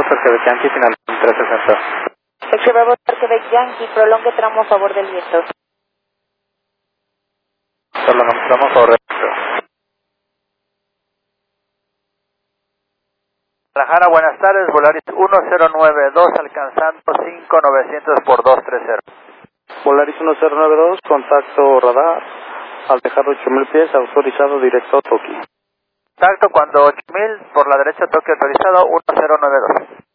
Bravo Quebec Yankee, final 360. X-Ray Bravo Quebec Yankee, prolongue tramo a favor del viento. Prolongamos tramo a favor del viento. Guadalajara, buenas tardes, Volaris 1092, alcanzando 5900 por 230. Volaris 1092, contacto radar, al dejar 8000 pies, autorizado directo a Tokio. Contacto cuando 8000, por la derecha Tokio autorizado 1092.